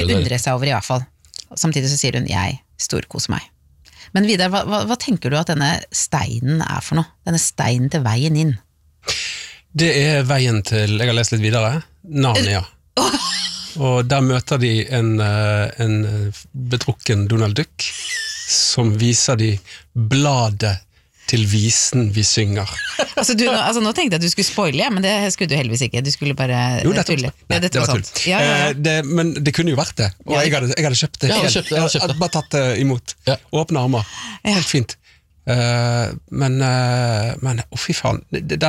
undre seg over I hvert fall. Samtidig så sier hun, jeg storkoser meg. Men Vidar, hva tenker du at denne steinen for noe? Denne steinen til veien inn? Det veien til, jeg har lest litt videre, Narnia. Og der møter de en betrukken Donald Duck, som viser de bladet til visen vi synger. Nå tenkte jeg at du skulle spoile, men det skulle du heldigvis ikke. Du skulle bare tulle. Det var tull. Men det kunne jo vært det, og jeg hadde kjøpt det. Jeg hadde bare tatt det imot. Åpne armer. Helt fint. Men fy faen,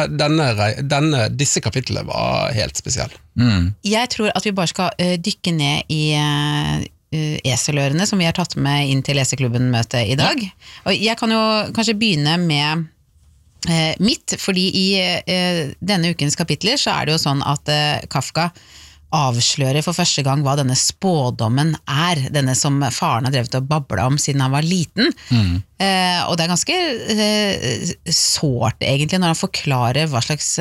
disse kapitlene var helt spesielle. Jeg tror at vi bare skal dykke ned I eselørene som vi har tatt med inn til leseklubben-møtet I dag. Og jeg kan jo kanskje begynne med mitt, fordi I denne ukens kapitler så det jo sånn at Kafka avslører for første gang hva denne spådommen denne som faren har drevet og bablet om siden han var liten. Og det ganske sårt egentlig når han forklarer hva slags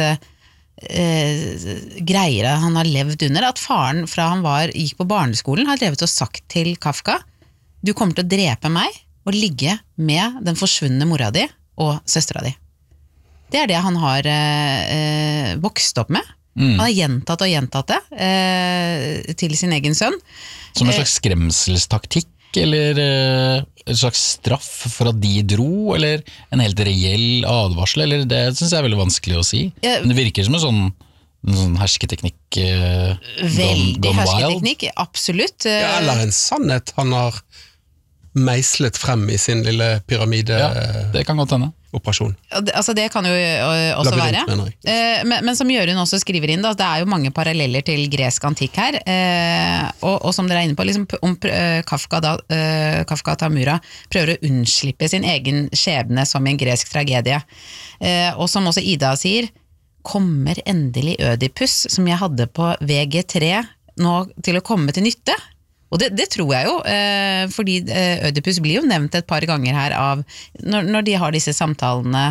greier han har levd under, at faren fra han gikk på barneskolen har drevet og sagt til Kafka, du kommer til å drepe meg og ligge med den forsvunne mora di og søstera di. Det det han har vokst opp med. Han har gjentatt og gjentatt det til sin egen sønn. Som en slags skremselstaktikk, eller en slags straff for at de dro, eller en helt reell advarsel, eller det synes jeg veldig vanskelig å si. Men det virker som en sånn hersketeknikk veldig hersketeknikk, absolutt. Eller en sannhet han har meislet frem I sin lille pyramide. Det kan godt hende. Operasjon. Det kan jo også være. Men som Jørund også skriver inn, det jo mange paralleller til gresk antikk her, og som dere inne på, liksom, om Kafka Tamura prøver å unnslippe sin egen skjebne som en gresk tragedie. Og som også Ida sier, kommer endelig Ødipus, som jeg hadde på VG3, nå til å komme til nytte? Og det tror jeg jo, fordi Ødipus blir jo nevnt et par ganger her av, når de har disse samtalene,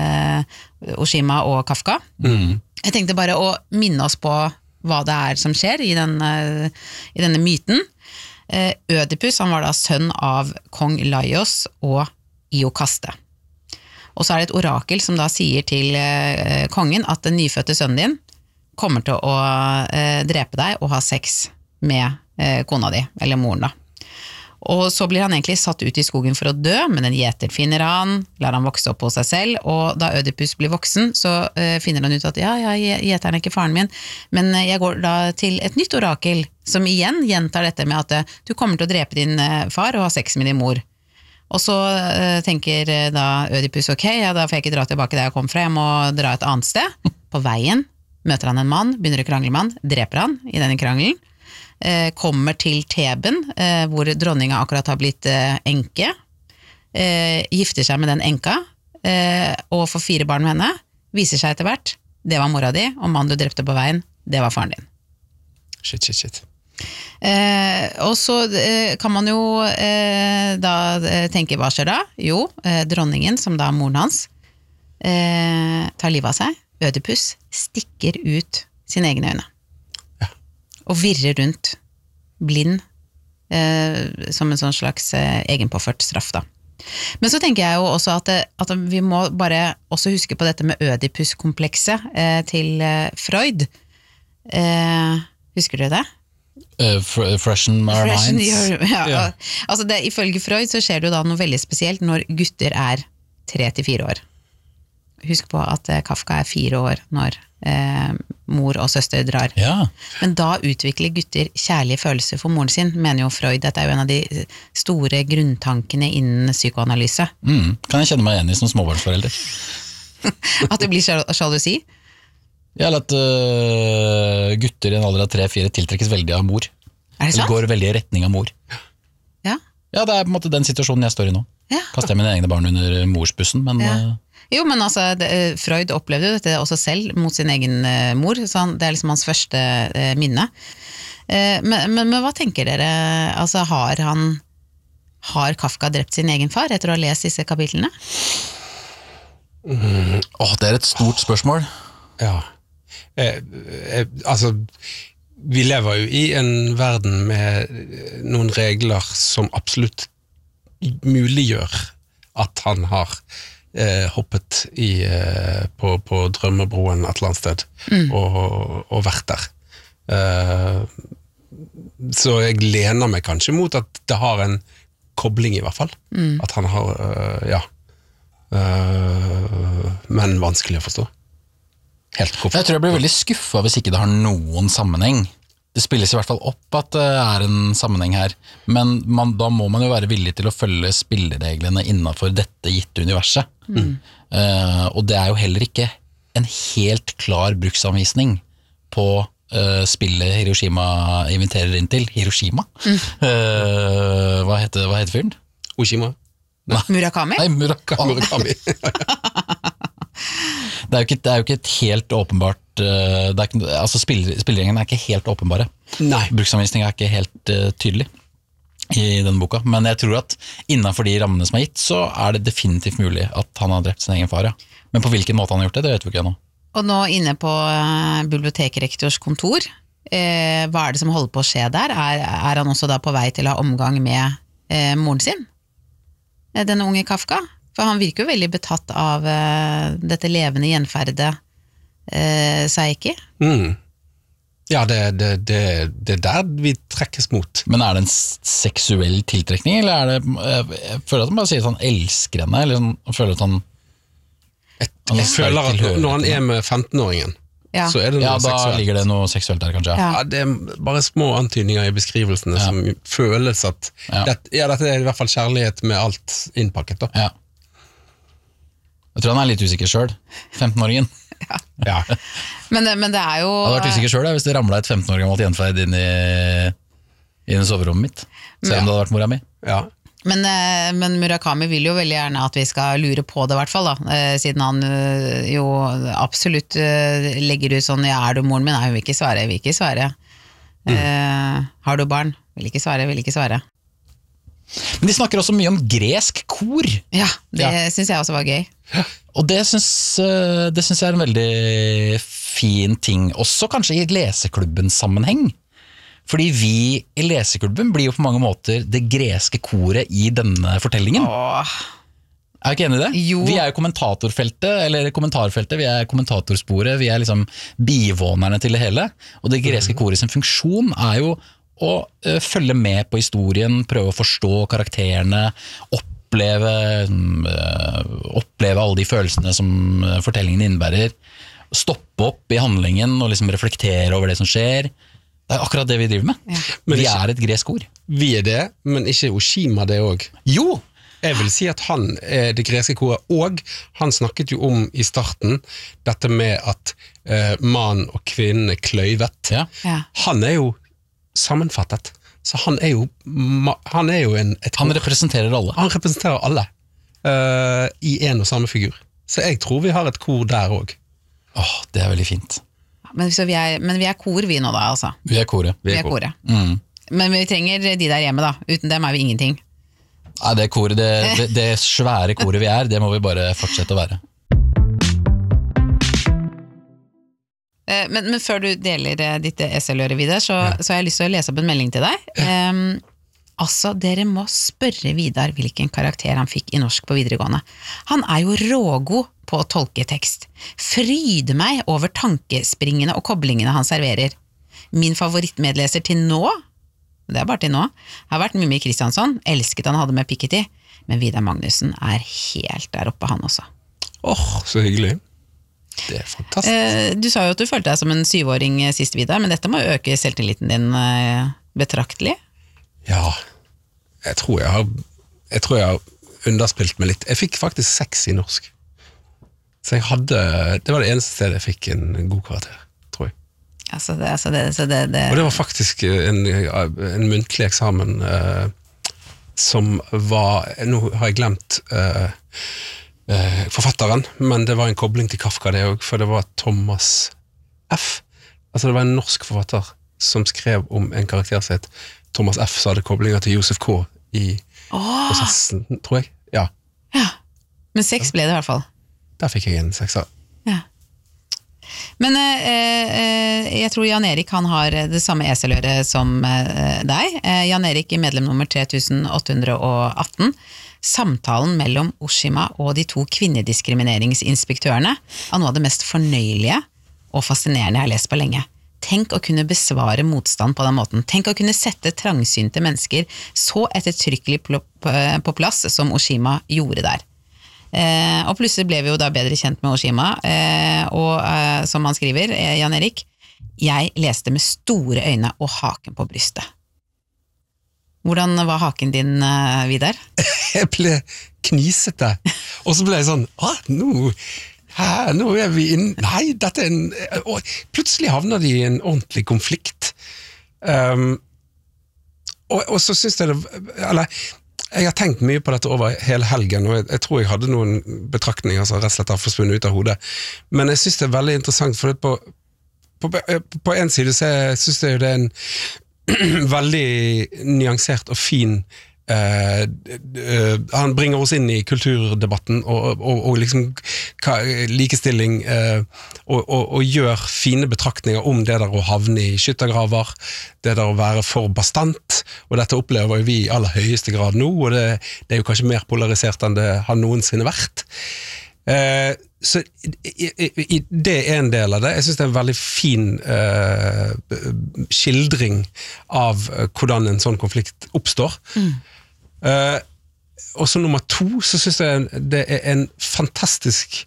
Oshima og Kafka. Jeg tenkte bare å minne oss på hva det som skjer I denne myten. Ødipus, han var da sønn av kong Laios og Iokaste. Og så det et orakel som da sier til kongen at den nyfødte sønnen din kommer til å drepe deg og ha sex med kona di, eller moren da. Og så blir han egentlig satt ut I skogen for å dø, men en gjeter finner han, lar han vokse opp på seg selv, og da Ødipus blir voksen, så finner han ut at gjeteren ikke faren min, men jeg går da til et nytt orakel, som igjen gjentar dette med at du kommer til å drepe din far og ha sex med din mor. Og så tenker da Ødipus, ok, da får jeg ikke dra tilbake der jeg kom fra, jeg må dra et annet sted. På veien møter han en mann, begynner å krangle med han, dreper han I denne krangelen, kommer til Theben, hvor dronninga akkurat har blitt enke, gifter seg med den enka, og får 4 barn med henne, viser seg etter hvert, det var mora di, og mannen du drepte på veien, det var faren din. Shit. Og så kan man jo da tenke, hva skjer da? Jo, dronningen, som da moren hans, tar livet av seg, Ødipus, stikker ut sine egne øyne. Og virrer rundt, blind, som en sånn slags egenpåført straff da. Men så tenker jeg jo også at vi må bare også huske på dette med Ødipus-komplekset til Freud. Husker du det? Freshen our minds. Ja. Altså ifølge Freud så skjer det jo da noe veldig spesielt når gutter 3-4 år. Husk på at Kafka 4 år når mor og søster drar. Men da utvikler gutter kjærlige følelser for moren sin, mener jo Freud. Dette jo en av de store grunntankene innen psykoanalyse. Kan jeg kjenne meg igjen I som småbarnsforelder? At det blir sjalusi? Ja, eller at gutter I en alder av 3-4 tiltrekkes veldig av mor. Det sant? Eller går veldig I retning av mor. Ja, det på en måte den situasjonen jeg står I nå. Kaster jeg mine egne barn under morsbussen, men... Jo, men altså, Freud opplevde jo dette også selv mot sin egen mor, så det liksom hans første minne. Men hva tenker dere? Altså, har Kafka drept sin egen far etter å ha lest disse kapitlene? Det et stort spørsmål. Ja. Altså, vi lever jo i en verden med noen regler som absolutt muliggjør at han har hoppet på drømmebroen et eller annet sted og vært der. Så jeg lener meg kanskje mot at det har en kobling i hvert fall. At han har, men vanskelig å forstå. Helt hvorfor. Jeg tror jeg blir veldig skuffet hvis ikke det har noen sammenheng. Det spilles i hvert fall opp at det en sammenheng her, men da må man jo være villig til å følge spillereglene innenfor dette gitte universet. Og det jo heller ikke en helt klar bruksanvisning på spillet Hiroshima inviterer inn til. Hiroshima? Hva heter fyren? Oshima? Murakami? Nei, Murakami. Det jo ikke et helt åpenbart altså spillereglene ikke helt åpenbare. Nei. Bruksanvisningen ikke helt tydelig i denne boka, men jeg tror at innenfor de rammene som gitt, så det definitivt mulig at han har drept sin egen far, ja. Men på hvilken måte han har gjort det vet vi ikke ennå. Og nå inne på bibliotekrektors kontor, hva det som holder på å skje der? Han også da på vei til å ha omgang med moren sin? Den unge Kafka? For han virker jo veldig betatt av dette levende gjenferdet Saiki. Ja, det der vi trekkes mot. Men det en seksuell tiltrekning, eller det jeg føler at han bare sier at han elsker henne, eller han føler at han jeg føler at når han med 15-åringen, så det noe seksuelt. Da ligger det noe seksuelt der, kanskje. Ja, det bare små antydninger i beskrivelsene som føles at dette i hvert fall kjærlighet med alt innpakket da. Ja. Jeg tror han litt usikker selv, 15-åringen. Ja. Men det jo... Jeg hadde vært usikker selv hvis det ramlet et 15 år gammelt gjenferd inn i soverommet mitt, selv om det hadde vært mora mi. Ja. Men Murakami vil jo veldig gjerne at vi skal lure på det i hvert fall da, siden han jo absolutt legger ut sånn, ja, du moren min? Nei, hun vil ikke svare. Har du barn? Vil ikke svare. Men de snakker også mye om gresk kor. Ja, det synes jeg også var gøy. Og det synes jeg en veldig fin ting, også kanskje i leseklubbens sammenheng. Fordi vi i leseklubben blir jo på mange måter det greske koret i denne fortellingen. Ikke enig i det? Jo. Vi jo kommentarfeltet, vi kommentatorsporet, vi liksom bivånerne til det hele. Og det greske koret sin funksjon jo å følge med på historien, prøve å forstå karakterene, oppleve alle de følelsene som fortellingen innebærer, stoppe opp i handlingen og liksom reflektere over det som skjer. Det akkurat det vi driver med. Ja. Vi et gresk ord. Vi det, men ikke Oshima det også. Jo! Jeg vil si at han det greske koret, og han snakket jo om i starten dette med at mann og kvinne kløyvet. Ja. Han jo sammenfattet. Så han jo et Han representerer alle. Han representerer alle i en og samme figur. Så jeg tror vi har et kor der også. Det veldig fint. Men vi kor vi nå da, altså. Vi koret. Vi koret. Men vi trenger de der hjemme da. Uten dem vi ingenting. Nei, det koret, det svære koret vi det må vi bare fortsette å være. Men før du deler ditt esseløre Vidar, så har jeg lyst til å lese opp en melding til deg. Altså, dere må spørre Vidar hvilken karakter han fikk i norsk på videregående. Han jo rågod på å tolke tekst. Fryder meg over tankespringene og koblingene han serverer. Min favorittmedleser til nå, det bare til nå, har vært Mimmi Kristiansson, elsket han hadde med Piketty, men Vidar Magnussen helt der oppe han også. Så hyggelig. Det fantastisk. Du sa jo at du følte deg som en 7-åring sist, Vidar, men dette må jo øke selvtilliten din betraktelig. Ja, jeg tror jeg har underspilt meg litt. Jeg fikk faktisk 6 i norsk. Så det var det eneste stedet jeg fikk en god karakter, tror jeg. Og det var faktisk en muntlig eksamen som var, nå har jeg glemt forfatteren, men det var en kobling til Kafka det også, for det var Thomas F. Altså det var en norsk forfatter som skrev om en karakter som het Thomas F. Så hadde koblinger til Josef K. i prosessen, tror jeg. Ja. Men 6 ble det i hvert fall. Der fikk jeg en 6. Ja. Men jeg tror Jan Erik han har det samme eseløret som deg. Jan Erik i medlem nummer 3818. Samtalen mellom Oshima og de 2 kvinnediskrimineringsinspektørene er noe av det mest fornøyelige og fascinerende jeg har lest på lenge. Tenk å kunne besvare motstand på den måten. Tenk å kunne sette trangsynte mennesker så ettertrykkelig på plass som Oshima gjorde der. Og plutselig ble vi jo da bedre kjent med Oshima, og som han skriver, Jan Erik, jeg leste med store øyne og haken på brystet. Hvordan var haken din, Vidar? Jeg ble knisete, og så ble jeg sånn, nå er vi inn, nei, dette og plutselig havner de i en ordentlig konflikt. Og så synes jeg jeg har tenkt mye på dette over hele helgen, og jeg tror jeg hadde noen betraktninger som rett og slett har forsvunnet ut av hodet. Men jeg synes det er veldig interessant, for på en side så synes jeg det er en veldig nyansert og fin han bringer oss inn i kulturdebatten og liksom likestilling og gjør fine betraktninger om det der å havne i skyttergraver, det der å være for bastant, og dette opplever vi i aller høyeste grad nå, og det er jo kanskje mer polarisert enn det har noensinne vært. Så det er en del av det. Jeg synes det er en veldig fin skildring av hvordan en sånn konflikt oppstår. Og så nummer 2 så synes jeg det er en fantastisk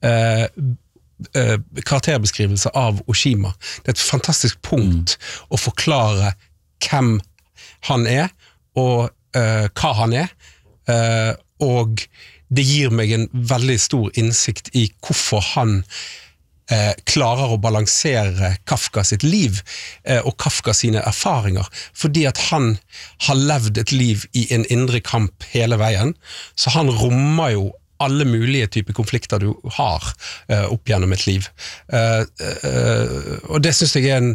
karakterbeskrivelse av Oshima. Det er et fantastisk punkt å forklare hvem han er og hva han er, og det gir meg en veldig stor innsikt i hvorfor han klarer å balansere Kafka sitt liv og Kafka sine erfaringer, fordi at han har levd et liv i en indre kamp hele veien, så han rommer jo alle mulige typer konflikter du har opp gjennom et liv. Og det synes jeg er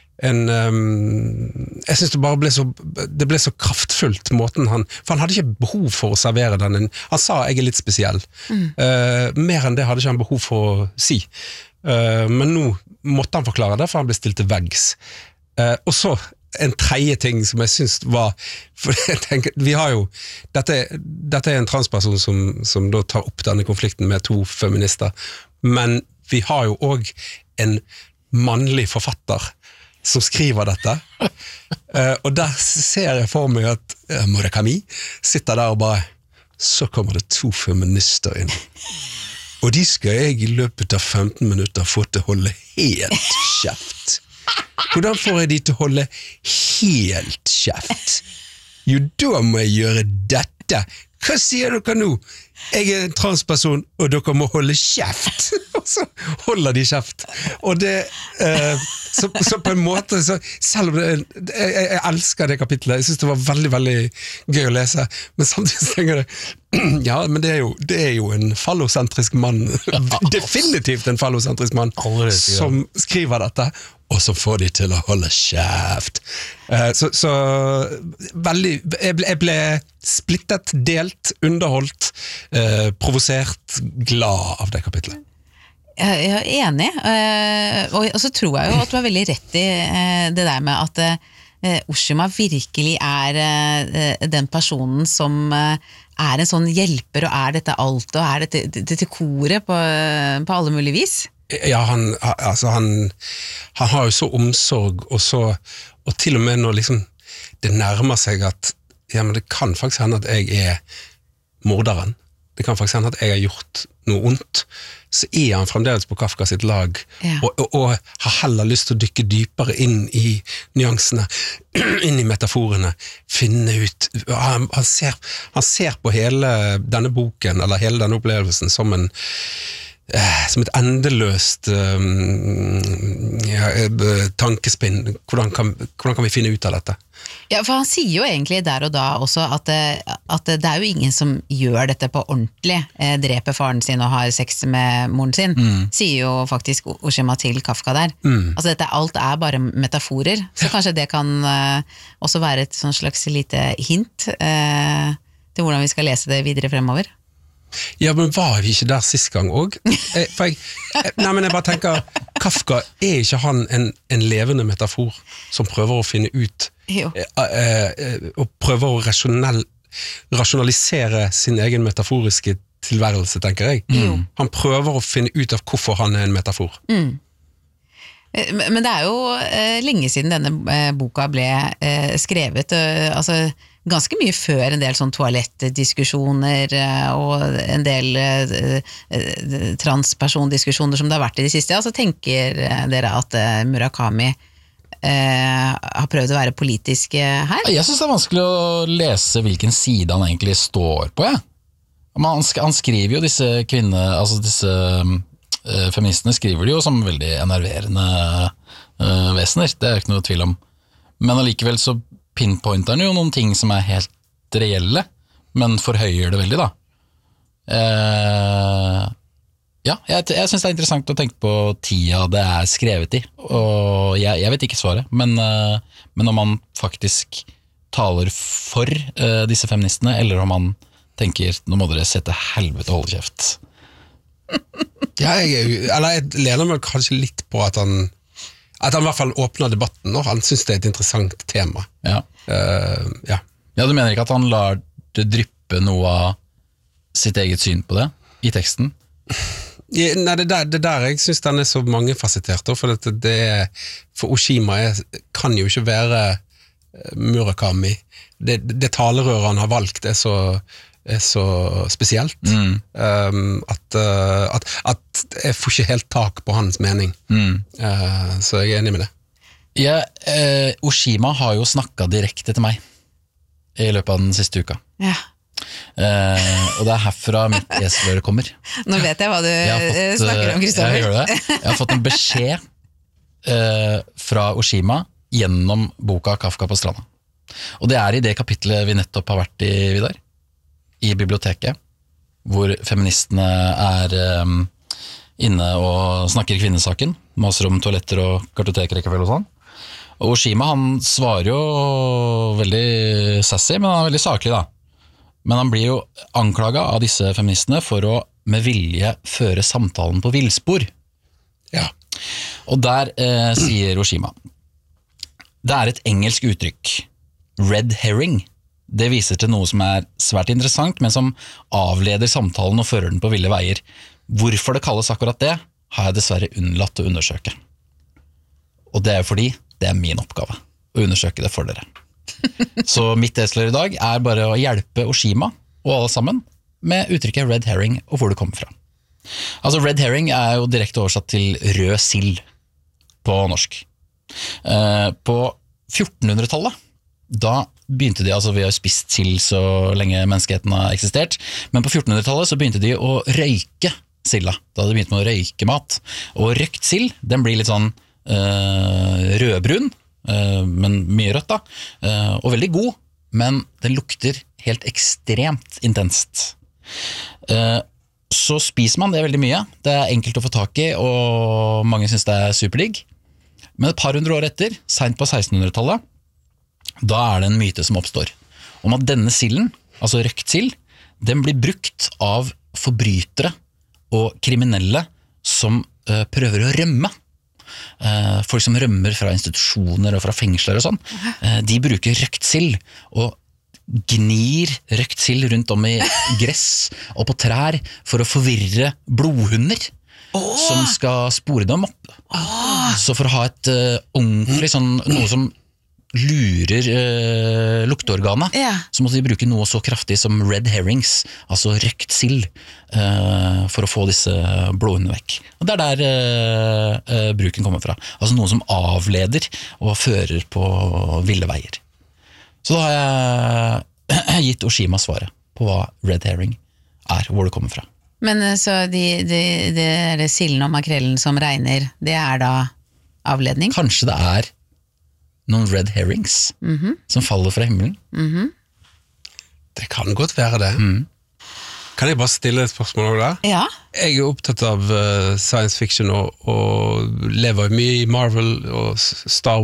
jeg synes det ble så kraftfullt måten for han hadde ikke behov for å servere den, han sa jeg er litt spesiell, mer enn det hadde ikke han behov for å si, men nå måtte han forklare det, for han ble stilt til veggs. Og så en tredje ting som jeg synes var, for jeg tenker, vi har jo, dette er en transperson som da tar opp denne konflikten med 2 feminister, men vi har jo også en mannlig forfatter som skriver dette, og der ser jeg for meg at Murakami sitter der og bare, så kommer det 2 feminister inn, og de skal jeg i løpet av 15 minutter få til å holde helt kjeft. Hvordan får jeg de til å holde helt kjeft? Jo, da må jeg gjøre dette. Hva sier dere nå? Jeg er en transperson, og dere må holde kjeft. Og så holder de kjeft. Og det, så på en måte, så, selv om jeg elsker det kapitlet, jeg synes det var veldig, veldig gøy å lese, men samtidig tenker jeg, ja, men det er jo en fallosentrisk mann, definitivt en fallosentrisk mann, som skriver dette, og så får de til å holde kjeft. Så veldig, jeg ble splittet, delt, underholdt, provosert, glad av det kapitlet. Jeg er enig, og så tror jeg jo at du har veldig rett i det der med at Oshima virkelig er den personen som er en sånn hjelper, og er dette alt, og er dette koret på alle mulige vis. Ja, han har jo så omsorg, og til og med når liksom det nærmer seg at, ja, men det kan faktisk hende at jeg er morderen, det kan faktisk hende at jeg har gjort noe ondt, så er han fremdeles på Kafka sitt lag, ja. og har heller lyst til å dykke dypere inn i nyansene, inn i metaforene, finne ut, han ser på hele denne boken, eller hele denne opplevelsen som et endeløst tankespinn. Hvordan kan vi finne ut av dette? Ja, for han sier jo egentlig der og da også at det er jo ingen som gjør dette på ordentlig, dreper faren sin og har sex med moren sin, sier jo faktisk Oshima til Kafka der. Altså alt er bare metaforer, så kanskje det kan også være et sånn slags lite hint til hvordan vi skal lese det videre fremover. Ja, men var vi ikke der sist gang også? Men jeg bare tenker, Kafka, ikke han en levende metafor som prøver å finne ut, og prøver å rasjonalisere sin egen metaforiske tilværelse, tenker jeg. Han prøver å finne ut av hvorfor han en metafor. Men det jo lenge siden denne boka ble skrevet, altså ganske mye før en del sånn toalettdiskusjoner og en del transpersondiskusjoner som det har vært i det siste. Altså tenker dere at Murakami har prøvd å være politisk her? Jeg synes det vanskelig å lese hvilken side han egentlig står på, ja. Han skriver jo disse altså disse feministene skriver de jo som veldig enerverende vesener, det ikke noe tvil om. Men allikevel så pinpointer han jo noen ting som helt reelle, men forhøyer det veldig, da. Ja, jeg synes det interessant å tenke på tida det skrevet i, og jeg vet ikke svaret, men om man faktisk taler for disse feministene, eller om man tenker, nå må dere sette helvete og holde kjeft. Ja, jeg lener meg kanskje litt på at han i hvert fall åpner debatten, og han synes det et interessant tema. Ja. Ja, du mener ikke at han lar det dryppe noe av sitt eget syn på det i teksten? Nei, det der jeg synes den så mangefasettert, for for Oshima kan jo ikke være Murakami. Det talerøret han har valgt så spesielt at jeg får ikke helt tak på hans mening, så jeg enig med det. Oshima har jo snakket direkte til meg i løpet av den siste uka, og det herfra mitt eseløre kommer. Nå vet jeg hva du snakker om, Kristoffer. Jeg har fått en beskjed fra Oshima gjennom boka Kafka på stranda, og det i det kapitlet vi nettopp har vært i, Vidar, i biblioteket, hvor feministene inne og snakker kvinnesaken, maser om toaletter og kartotekrekkefølge og sånn. Og Oshima, han svarer jo veldig sassy, men han veldig saklig, da. Men han blir jo anklaget av disse feministene for å med vilje føre samtalen på villspor. Ja. Og der sier Oshima, det et engelsk uttrykk, red herring. Det viser til noe som svært interessant, men som avleder samtalen og fører den på ville veier. Hvorfor det kalles akkurat det, har jeg dessverre unnlatt å undersøke. Og det fordi det min oppgave, å undersøke det for dere. Så mitt eselør i dag bare å hjelpe Oshima og alle sammen med uttrykket red herring og hvor det kommer fra. Altså red herring jo direkte oversatt til rød sild på norsk. På 1400-tallet, da begynte de, altså vi har spist sild så lenge menneskeheten har eksistert, men på 1400-tallet så begynte de å røyke silda, da hadde de begynt med å røyke mat, og røkt sild, den blir litt sånn rødbrun, men mye rødt da, og veldig god, men den lukter helt ekstremt intenst. Så spiser man det veldig mye, det enkelt å få tak i, og mange synes det superdigg, men et par hundre år etter, sent på 1600-tallet, da det en myte som oppstår, om at denne silden, altså røkt sild, den blir brukt av forbrytere og kriminelle som prøver å rømme. Folk som rømmer fra institusjoner og fra fengsler og sånn, de bruker røkt sild og gnir røkt sild rundt om i gress og på trær for å forvirre blodhunder som skal spore dem opp. Så for å ha et ordentlig sånn, noe som lurer lukteorganet, så måtte de bruke noe så kraftig som red herrings, altså røkt sild, for å få disse blodene vekk. Og det der bruken kommer fra. Altså noe som avleder og fører på ville veier. Så da har jeg gitt Oshima svaret på hva red herring hvor det kommer fra. Men så det silden og makrellen som regner, det da avledning? Kanskje det noen red herrings som faller fra himmelen. Det kan godt være det. Kan jeg bare stille et spørsmål der? Ja. Jeg opptatt av science fiction og lever mye i Marvel og Star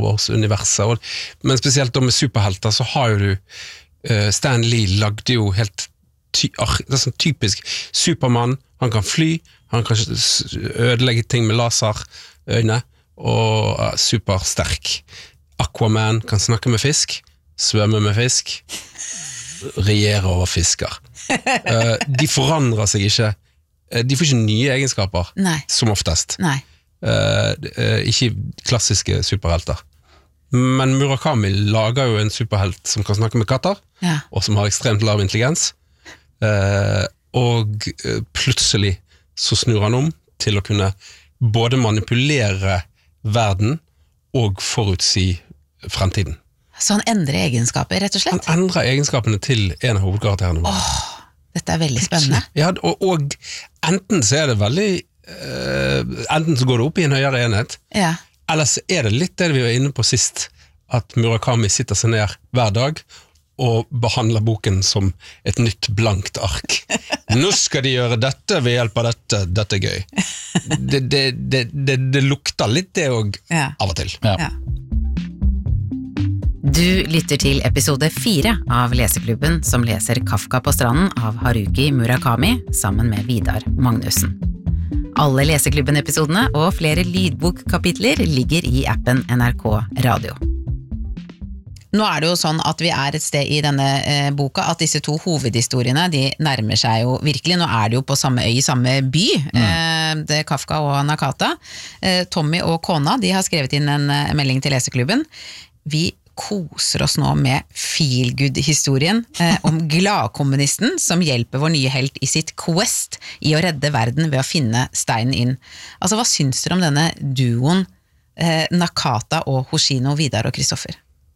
Wars-universet, men spesielt med superhelter så har jo du Stan Lee lagde jo helt det er sånn typisk Superman, han kan fly, han kan ødelegge ting med laserøyne, og supersterk. Aquaman kan snakke med fisk, svømme med fisk, regjere over fisker. De forandrer seg ikke, de får ikke nye egenskaper, som oftest. Nei. Ikke klassiske superhelter. Men Murakami lager jo en superhelt som kan snakke med katter, og som har ekstremt lav intelligens, og plutselig så snur han om til å kunne både manipulere verden og forutsi fremtiden. Så han endrer egenskaper, rett og slett? Han endrer egenskapene til en av hovedkarakterene. Dette er veldig spennende. Ja, og enten så er det veldig enten så går det opp i en høyere enhet, ellers er det litt det vi var inne på sist, at Murakami sitter seg ned hver dag og behandler boken som et nytt blankt ark. Nå skal de gjøre dette ved hjelp av dette, dette er gøy. Det lukter litt det også av og til. Ja. Du lytter til episode 4 av Leseklubben som leser Kafka på stranden av Haruki Murakami sammen med Vidar Magnussen. Alle Leseklubben-episodene og flere lydbokkapitler ligger i appen NRK Radio. Nå er det jo sånn at vi er et sted i denne boka at disse to hovedhistoriene, de nærmer seg jo virkelig. Nå er det jo på samme øy, i samme by, det er Kafka og Nakata. Tommy og kona, de har skrevet inn en melding til Leseklubben. Vi koser oss nå med feel-good-historien om gladkommunisten som hjelper vår nye helt i sitt quest i å redde verden ved å finne steinen inn. Altså, hva syns dere om denne duoen Nakata og Hoshino, Vidar og Kristoffer?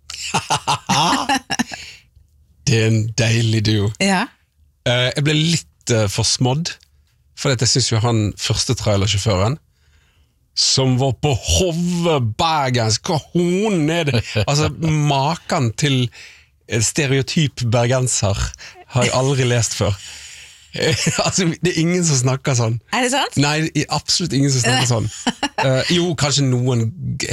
Det er en deilig duo. Ja. Jeg ble litt forsmådd, for jeg synes jo han første trailersjåføren som var på bergensk, hva hun er det? Altså, maken til stereotyp bergenser har jeg aldri lest før. Altså, det er ingen som snakker sånn. Er det sant? Nei, absolutt ingen som snakker sånn. Jo, kanskje noen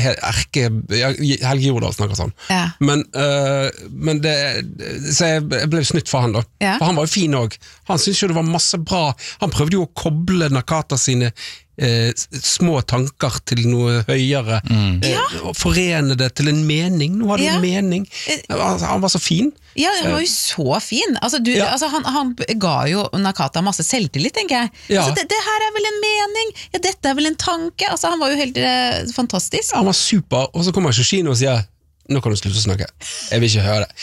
Helge Jordal snakker sånn. Men det, så jeg ble snytt for han da. For han var jo fin også. Han synes jo det var masse bra. Han prøvde jo å koble Nakata sine små tanker til noe høyere, forene det til en mening. Nå har det en mening. Han var så fin. Ja, han var jo så fin. Altså, han ga jo Nakata masse selvtillit, tenker jeg. Altså, det her er vel en mening, dette er vel en tanke. Altså, han var jo helt fantastisk. Han var super, og så kommer Shoshino og sier, nå kan du slutte å snakke. Jeg vil ikke høre det.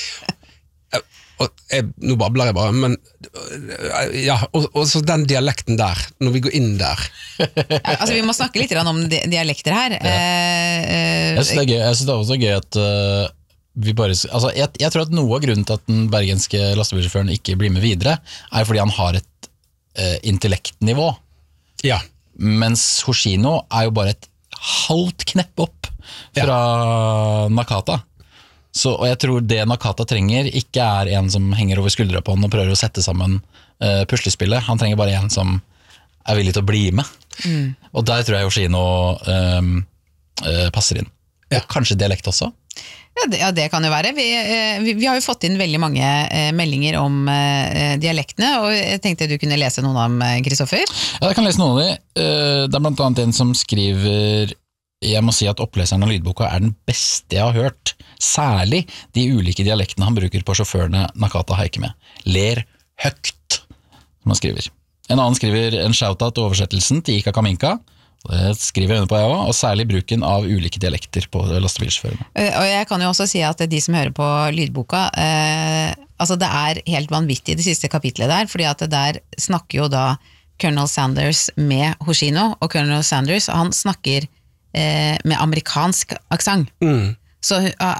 Nå babler jeg bare, men og så den dialekten der, når vi går inn der. Altså, vi må snakke litt om dialekter her. Jeg synes det er også gøy at vi bare, altså, jeg tror at noe av grunnen til at den bergenske lastebilsjåføren ikke blir med videre, er fordi han har et intellektnivå. Mens Hoshino er jo bare et halvt knepp opp fra Nakata. Og jeg tror det Nakata trenger ikke er en som henger over skuldra på han og prøver å sette sammen puslespillet. Han trenger bare en som er villig til å bli med. Og der tror jeg Hoshino passer inn. Og kanskje dialekt også. Ja, det kan jo være. Vi har jo fått inn veldig mange meldinger om dialektene, og jeg tenkte du kunne lese noen av dem, Kristoffer? Ja, jeg kan lese noen av dem. Det er blant annet en som skriver: jeg må si at oppleseren av lydboka er den beste jeg har hørt. Særlig de ulike dialektene han bruker på sjåførene Nakata har ikke med. Ler høgt, som han skriver. En annen skriver en shoutout til oversettelsen til Ika Kaminka. Det skriver jeg under på jeg også, og særlig bruken av ulike dialekter på lastebilsjåførene. Og jeg kan jo også si at de som hører på lydboka, altså det er helt vanvittig det siste kapitlet der, fordi at der snakker jo da Colonel Sanders med Hoshino, og Colonel Sanders, han snakker med amerikansk aksent. Så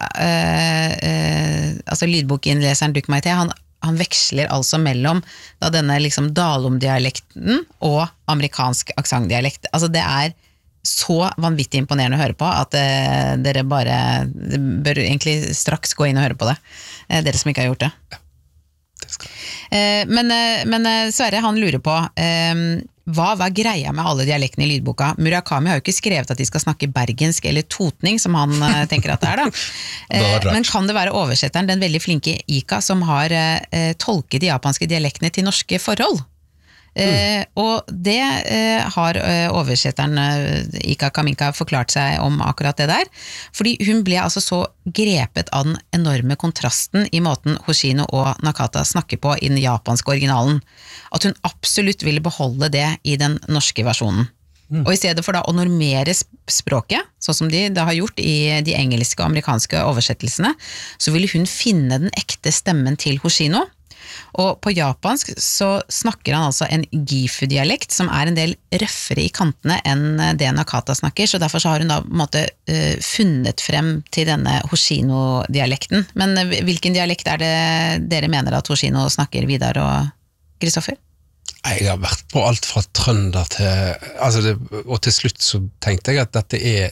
altså lydbokinnleseren Duk Maite, han veksler altså mellom da denne liksom Dalom-dialekten og amerikansk aksentdialekt. Altså det er så vanvittig imponerende å høre på at dere bør egentlig straks gå inn og høre på det, dere som ikke har gjort det. Men Sverre, han lurer på, hva var greia med alle dialektene i lydboka? Murakami har jo ikke skrevet at de skal snakke bergensk eller totning, som han tenker at det da. Men kan det være oversetteren, den veldig flinke Ika, som har tolket de japanske dialektene til norske forhold? Og det har oversetteren Ika Kaminka forklart seg om akkurat det der, fordi hun ble altså så grepet av den enorme kontrasten i måten Hoshino og Nakata snakker på i den japanske originalen, at hun absolutt ville beholde det i den norske versjonen. Og i stedet for da å normere språket, sånn som de har gjort i de engelske og amerikanske oversettelsene, så ville hun finne den ekte stemmen til Hoshino. Og på japansk så snakker han altså en Gifu-dialekt som en del røffere i kantene enn det Nakata snakker, så derfor så har hun da på en måte funnet frem til denne Hoshino-dialekten. Men hvilken dialekt det dere mener at Hoshino snakker, Vidar og Kristoffer? Jeg har vært på alt fra trønder til og til slutt så tenkte jeg at dette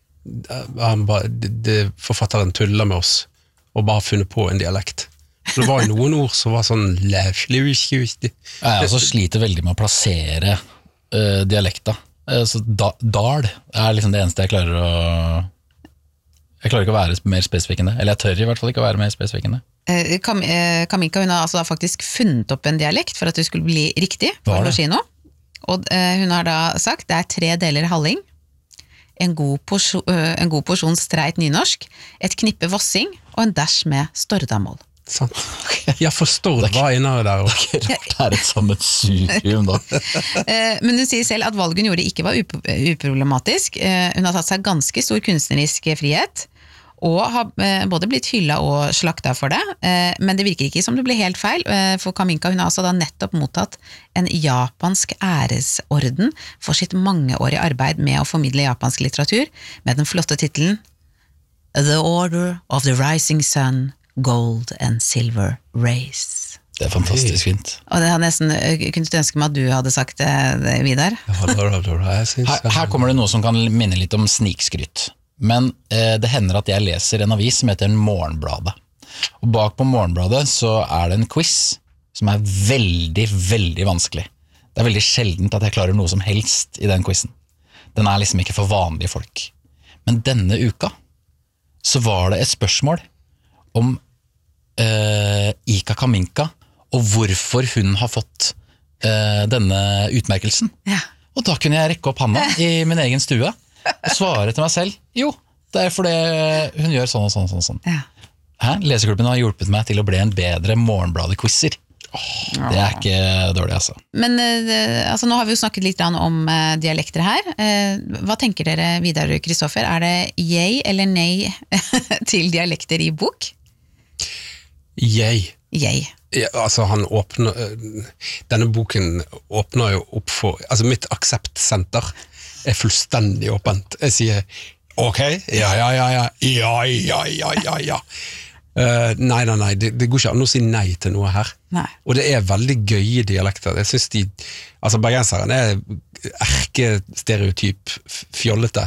forfatteren tuller med oss og bare funnet på en dialekt. Det var jo noen ord som var sånn jeg sliter veldig med å plassere dialekta. Så dal liksom det eneste jeg klarer ikke å være mer spesifikk enn det. Eller jeg tør i hvert fall ikke å være mer spesifikk enn det. Kaminka, hun har altså faktisk funnet opp en dialekt for at det skulle bli riktig på Hoshino. Og hun har da sagt det 3 deler halling, en god porsjon streit nynorsk, et knippe vossing og en dash med stordamål. Sant. Jeg forstår hva innholdet der også. Det et sammensurium da. Men hun sier selv at valget hun gjorde ikke var uproblematisk. Hun har tatt seg ganske stor kunstnerisk frihet, og har både blitt hyllet og slaktet for det, men det virker ikke som det ble helt feil, for Kaminka hun har altså da nettopp mottatt en japansk æresorden for sitt mangeårige arbeid med å formidle japansk litteratur, med den flotte titelen The Order of the Rising Sun, Gold and Silver Race. Det fantastisk fint. Og det hadde nesten kunnet ønske meg at du hadde sagt det, Vidar. Her kommer det noe som kan minne litt om snikskrytt. Men det hender at jeg leser en avis som heter Morgenbladet. Og bak på Morgenbladet så det en quiz som veldig, veldig vanskelig. Det veldig sjeldent at jeg klarer noe som helst i den quizen. Den liksom ikke for vanlige folk. Men denne uka så var det et spørsmål om Ika Kaminka og hvorfor hun har fått denne utmerkelsen. Ja. Og da kunne jeg rekke opp handa i min egen stue og svare til meg selv, jo, det fordi hun gjør sånn og sånn og sånn. Ja. Leseklubben har hjulpet meg til å bli en bedre Morgenbladet-quizzer. Det ikke dårlig, altså. Men altså, nå har vi jo snakket litt om dialekter her. Hva tenker dere, Vidar og Kristoffer? Det jeg eller nei til dialekter i bok? Jeg. Ja, altså denne boken åpner jo opp for, altså mitt akseptsenter fullstendig åpent. Jeg sier, ok, ja. Nei, det går ikke an å si nei til noe her. Nei. Og det veldig gøye dialekter. Jeg synes altså bergenseren erkestereotyp fjollete,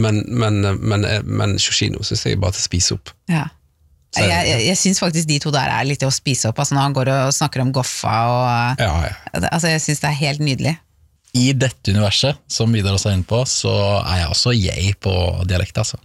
men Hoshino synes jeg bare til å spise opp. Ja. Jeg synes faktisk de to der litt å spise opp, altså når han går og snakker om goffa og, altså jeg synes det helt nydelig. I dette universet, som Vidar også inne på, så jeg også på dialekt, altså.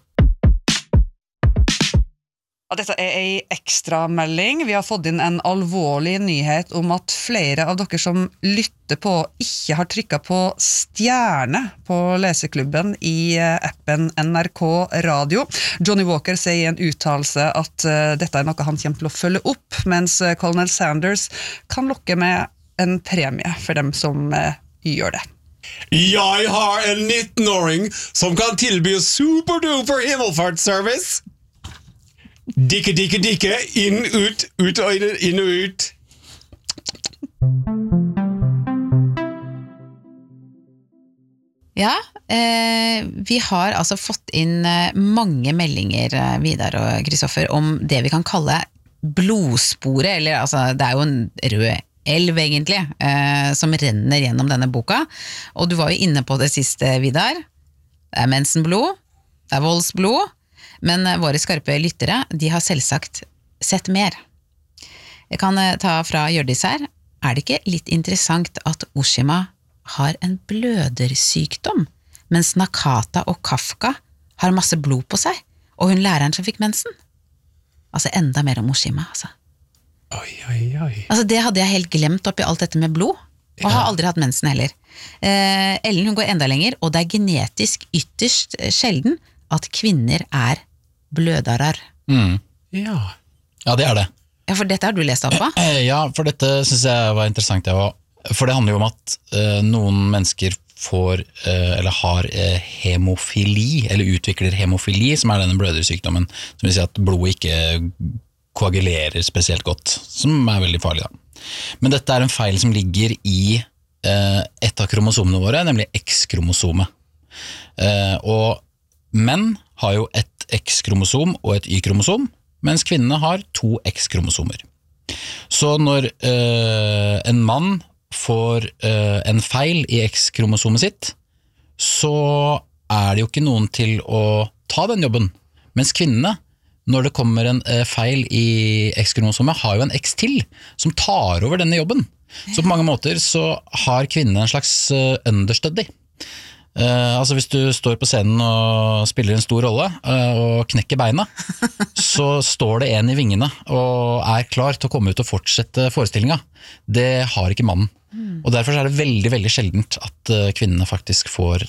Dette en ekstra melding. Vi har fått inn en alvorlig nyhet om at flere av dere som lytter på ikke har trykket på stjerne på leseklubben i appen NRK Radio. Johnny Walker sier i en uttalelse at dette noe han kommer til å følge opp, mens Colonel Sanders kan lokke med en premie for dem som gjør det. Jeg har en 19-åring som kan tilby superduper himmelfartsservice. Dikke, inn, ut, inn og ut. Ja, vi har altså fått inn mange meldinger, Vidar og Kristoffer, om det vi kan kalle blodsporet, eller altså, det jo en rød elv egentlig, som renner gjennom denne boka, og du var jo inne på det siste, Vidar. Det mensenblod, det voldsblod, men våre skarpe lyttere, de har selvsagt sett mer. Jeg kan ta fra Hjørdis her. Det ikke litt interessant at Oshima har en blødersykdom, mens Nakata og Kafka har masse blod på seg, og hun læreren som fikk mensen? Altså enda mer om Oshima, altså. Oi. Altså det hadde jeg helt glemt oppi alt dette med blod, og har aldri hatt mensen heller. Ellen hun går enda lenger, og det genetisk ytterst sjelden at kvinner blødarar. Ja, det det. Ja, for dette har du lest opp på? Ja, for dette synes jeg var interessant. For det handler jo om at noen mennesker får, eller har hemofili, eller utvikler hemofili, som denne blødersykdommen, som vil si at blodet ikke koagulerer spesielt godt, som veldig farlig da. Men dette en feil som ligger i et av kromosomene våre, nemlig X-kromosomet. Og menn har jo et X-kromosom og et Y-kromosom, mens kvinnene har 2 X-kromosomer. Så når en mann får en feil i X-kromosomet sitt, så det jo ikke noen til å ta den jobben, mens kvinnene, når det kommer en feil i X-kromosomet, har jo en X til, som tar over denne jobben. Så på mange måter så har kvinnene en slags understudy. Altså hvis du står på scenen og spiller en stor rolle og knekker beina, så står det en i vingene og klar til å komme ut og fortsette forestillingen. Det har ikke mannen. Og derfor det veldig, veldig sjeldent at kvinnene faktisk får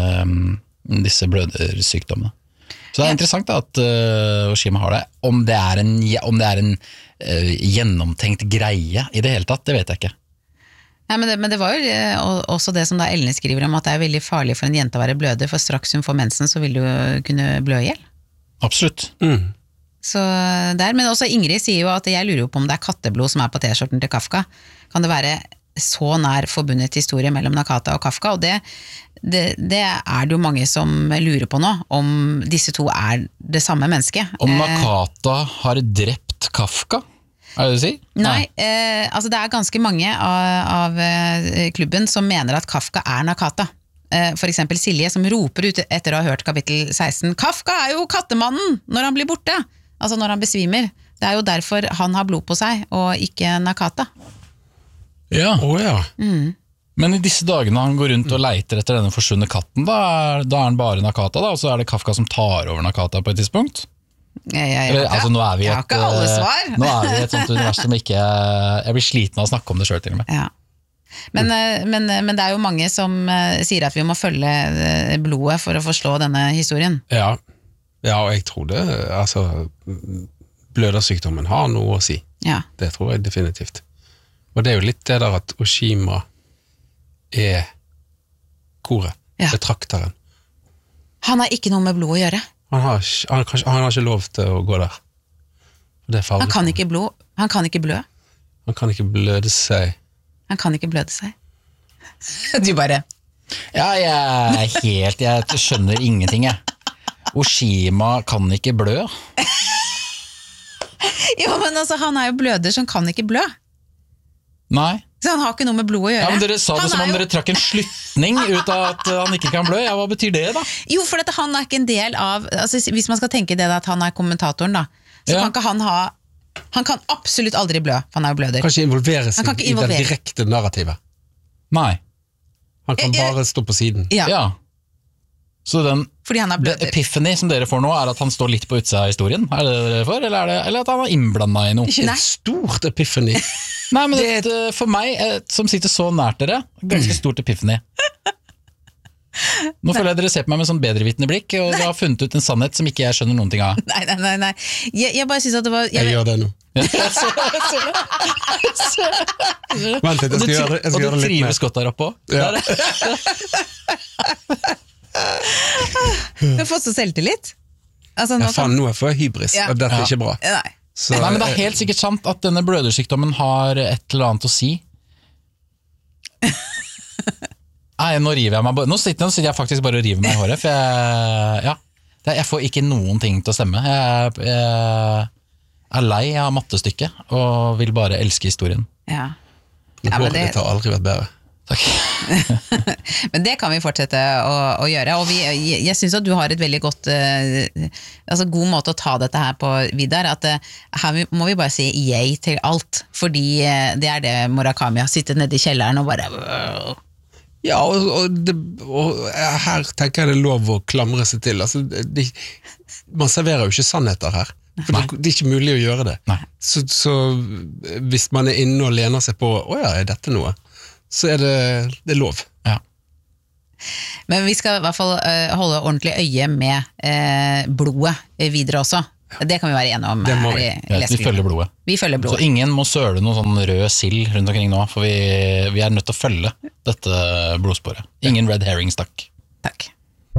disse blødersykdommene. Så det interessant da, at Oshima har det. Om det en gjennomtenkt greie i det hele tatt, det vet jeg ikke. Nei, men det var jo også det som da Ellen skriver om, at det veldig farlig for en jente å være bløder, for straks hun får mensen, så vil du kunne blø ihjel. Absolutt. Så men også Ingrid sier jo at jeg lurer jo på om det katteblod som på t-skjorten til Kafka. Kan det være så nær forbundet historie mellom Nakata og Kafka? Og det jo mange som lurer på nå, om disse to det samme mennesket. Om Nakata har drept Kafka? Det du sier? Nei, altså det ganske mange av klubben som mener at Kafka Nakata. For eksempel Silje som roper ut etter å ha hørt kapittel 16, Kafka jo kattemannen når han blir borte, altså når han besvimer. Det jo derfor han har blod på seg, og ikke Nakata. Ja. Men i disse dagene han går rundt og leiter etter denne forsvunne katten, da han bare Nakata, da, og så det Kafka som tar over Nakata på et tidspunkt? Altså, nå vi jeg har ikke alle svar. Nå vi i et sånt univers som ikke jeg blir sliten av å snakke om det selv til og med. Ja. Men det jo mange som sier at vi må følge blodet for å forstå denne historien. Ja, og jeg tror det, altså blødersykdommen har noe å si. Ja. Det tror jeg definitivt. Og det jo litt det der at Oshima koret, betrakteren. Han har ikke noe med blod å gjøre. Han har ikke lov til å gå der. Det farlig. Han kan ikke blø. Han kan ikke bløde seg. Du bare... Ja, jeg skjønner ingenting, jeg. Oshima kan ikke blø. Jo, men altså, han jo bløder som kan ikke blø. Nei. Så han har ikke noe med blod å gjøre. Ja, men dere sa det som om dere trakk en slutning ut av at han ikke kan blø. Ja, hva betyr det da? Jo, for at han ikke en del av, altså hvis man skal tenke det at han kommentatoren da, så kan ikke han kan absolutt aldri blø, for han jo bløder. Kan ikke involvere seg i det direkte narrativet. Nei. Han kan bare stå på siden. Ja. Så fordi han bløder. Epiphany som dere får nå at han står litt på utsida av historien, det dere får, eller at han innblandet i noe? Ikke et stort epiphany. Nei, men for meg, som sitter så nært dere, ganske stort epiphany. Nå føler jeg dere ser på meg med sånn bedrevitende blikk, og dere har funnet ut en sannhet som ikke jeg skjønner noen ting av. Nei. Jeg bare synes at det var... Jeg gjør det nå. Vent litt, jeg skal gjøre det litt mer. Og du trives godt der oppe også? Ja. Du har fått så selvtillit. Altså, nå nå får jeg hybris, og dette ikke bra. Nei. Nei, men det helt sikkert sant at denne blødersykdommen har et eller annet å si. Nei, nå river jeg meg nå sitter jeg faktisk bare og river meg i håret, for jeg får ikke noen ting til å stemme. Jeg lei av mattestykket og vil bare elske historien. Ja. Håret ditt har aldri vært bedre. Takk. Men det kan vi fortsette å gjøre, og jeg synes at du har et veldig godt, god måte å ta dette her på, Vidar, at her må vi bare si yay til alt, fordi det det Murakami har sittet nede i kjelleren og bare... Ja, og her tenker jeg det lov å klamre seg til, altså, man serverer jo ikke sannheter her. For det ikke mulig å gjøre det. Så hvis man inne og lener seg på åja, dette noe? Så det lov. Ja. Men vi skal i hvert fall holde ordentlig øye med blodet videre også. Det kan vi være enige om. Det må vi. Vi følger blodet. Vi følger blodet. Så ingen må søle noen sånn rød sild rundt omkring nå, for vi nødt til å følge dette blodsporet. Ingen red herrings, takk. Takk.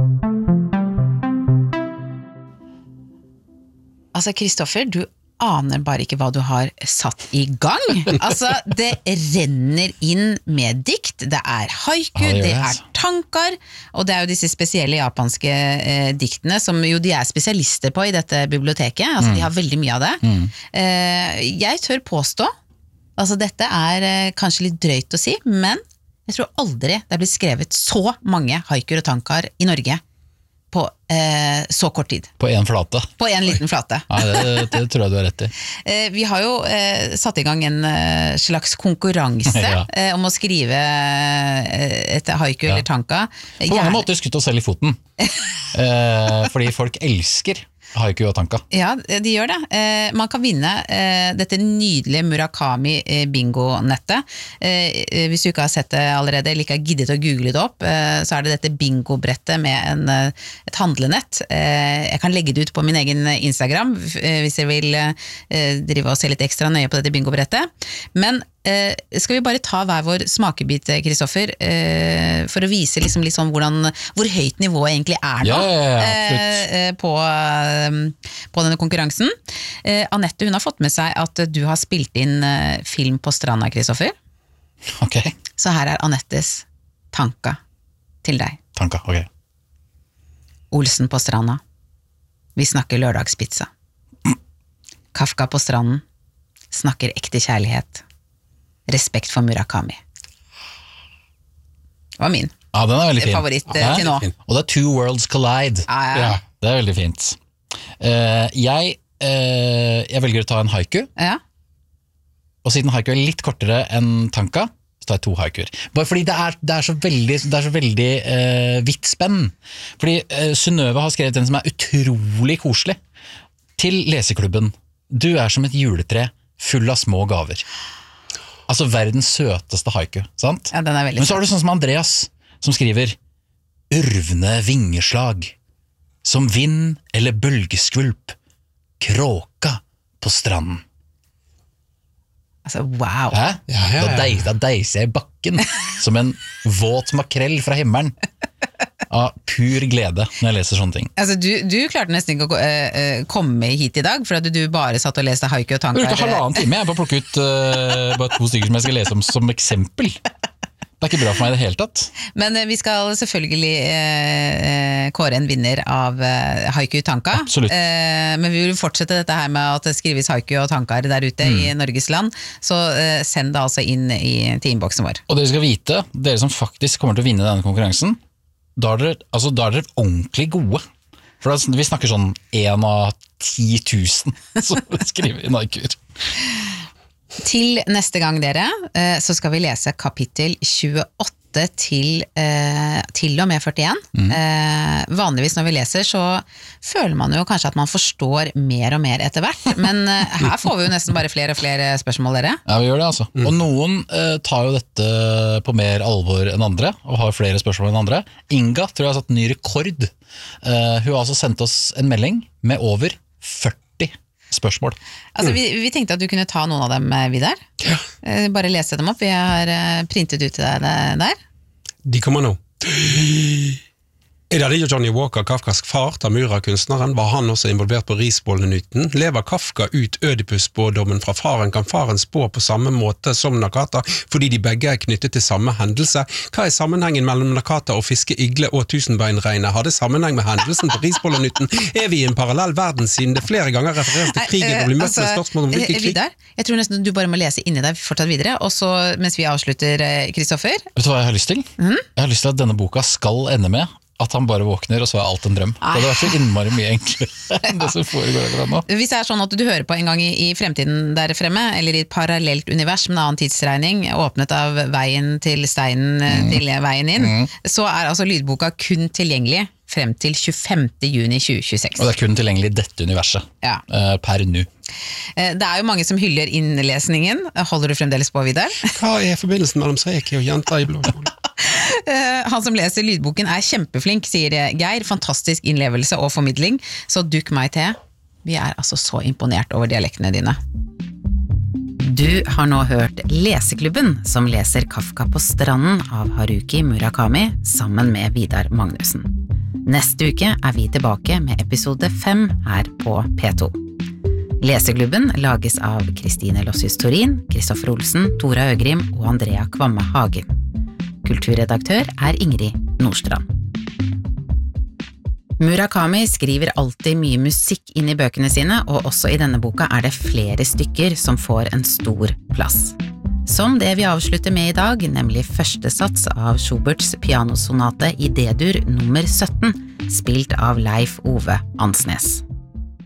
Altså, Kristoffer, du aner bare ikke hva du har satt i gang. Altså, det renner inn med dikt, det haiku, det tankar, og det jo disse spesielle japanske diktene, som jo de spesialister på i dette biblioteket, altså de har veldig mye av det. Jeg tør påstå, altså dette kanskje litt drøyt å si, men jeg tror aldri det blitt skrevet så mange haikur og tankar i Norge, på så kort tid. På en flate. På en liten flate. Ja, det tror jeg du har rett i. Vi har jo satt i gang en slags konkurranse om å skrive et haiku eller tanka. På mange måter skutt oss selv i foten. Fordi folk elsker haiku og tanka. Ja, de gjør det. Man kan vinne dette nydelige Murakami bingo-nettet. Hvis du ikke har sett det allerede, eller ikke har giddet å google det opp, så det dette bingo-brettet med et handlenett. Jeg kan legge det ut på min egen Instagram, hvis jeg vil drive og se litt ekstra nøye på dette bingo-brettet. Men skal vi bare ta hver vår smakebit, Kristoffer, for å vise liksom hvor høyt nivået egentlig nå på denne konkurransen. Anette, hun har fått med seg at du har spilt inn film på stranda, Kristoffer. Ok. Så her Anettes tanka til deg. Tanka, ok. Olsen på stranda. Vi snakker lørdagspizza. Kafka på stranden. Snakker ekte kjærlighet. Respekt for Murakami. Det var min. Ja, den veldig fin. Favoritt til nå. Og det Two Worlds Collide. Ja. Det veldig fint. Jeg velger å ta en haiku. Ja. Og siden haiku litt kortere enn tanka, så tar jeg 2 haikuer. Bare fordi det så veldig vidt spenn. Fordi Synnøve har skrevet en som utrolig koselig. Til leseklubben. Du som et juletre full av små gaver. Altså verdens søteste haiku, sant? Ja, den veldig Men så har du sånn som Andreas, som skriver Urvne vingeslag, som vind eller bølgeskvulp, kråka på stranden. Altså, wow. Hæ? Da deiser jeg i bakken, som en våt makrell fra himmelen. Av pur glede når jeg leser sånne ting. Altså, du klarte nesten ikke å komme hit i dag, for at du bare satt og leste haiku og tankar. Jeg brukte 1,5 time jeg på å plukke ut bare 2 stykker som jeg skal lese om som eksempel. Det ikke bra for meg i det hele tatt. Men vi skal selvfølgelig kåre en vinner av haiku tanka. Absolutt. Men vi vil fortsette dette her med at det skrives haiku og tankar der ute i Norges land, så send det altså inn til innboksen vår. Og dere skal vite, dere som faktisk kommer til å vinne denne konkurransen, da dere ordentlig gode. For vi snakker sånn 1 av 10 000 som skriver inn haikuer. Til neste gang, dere, så skal vi lese kapittel 28 til og med 41. Vanligvis når vi leser, så føler man jo kanskje at man forstår mer og mer etter hvert, men her får vi jo nesten bare flere og flere spørsmål, dere. Ja, vi gjør det altså. Og noen tar jo dette på mer alvor enn andre, og har flere spørsmål enn andre. Inga tror jeg har satt ny rekord. Hun har altså sendt oss en melding med over 40 spørsmål. Altså, vi tenkte at du kunne ta noen av dem, Vidar. Ja. Bare lese dem opp. Vi har printet ut til deg der. De kommer nå. Idadi og Johnny Walker, Kafkas far, Tamura-kunstneren, var han også involvert på Risbollenyten? Lever Kafka ut Ødipus-spådommen fra faren? Kan faren spå på samme måte som Nakata, fordi de begge knyttet til samme hendelse? Hva sammenhengen mellom Nakata og fiske, igle og tusenbeinregnet? Hadde sammenheng med hendelsen på Risbollenyten? Vi i en parallell verden siden det flere ganger refereres til krigen og blir møtt med spørsmål om hvilken krig? Vidar, jeg tror nesten du bare må lese inni deg fortsatt videre, og så mens vi avslutter, Kristoffer. Vet du hva jeg har lyst til? Jeg har lyst til at denne boka skal ende med at han bare våkner, og så alt en drøm. Det hadde vært så innmari mye enklere enn det som foregår akkurat nå. Hvis det sånn at du hører på en gang i fremtiden der fremme, eller i et parallelt univers med en annen tidsregning, åpnet av veien til steinen til veien inn, så altså lydboka kun tilgjengelig frem til 25. juni 2026. Og det kun tilgjengelig i dette universet, per nu. Det jo mange som hyller innlesningen. Holder du fremdeles på, Vidar? Hva forbindelsen mellom Sreki og jenta i blå kjole? Han som leser lydboken kjempeflink, sier Geir. Fantastisk innlevelse og formidling. Så dukk meg til. Vi altså så imponert over dialektene dine. Du har nå hørt Leseklubben, som leser Kafka på stranden av Haruki Murakami sammen med Vidar Magnussen. Neste uke vi tilbake med episode 5 her på P2. Leseklubben lages av Kristine Lossius Torin, Kristoffer Olsen, Tora Øgrim og Andrea Kvamme Hagen. Kulturredaktør Ingrid Nordstrand. Murakami skriver alltid mye musikk inn i bøkene sine, og også i denne boka det flere stykker som får en stor plass. Som det vi avslutter med i dag, nemlig første sats av Schuberts pianosonate i D-dur nummer 17, spilt av Leif Ove Ansnes.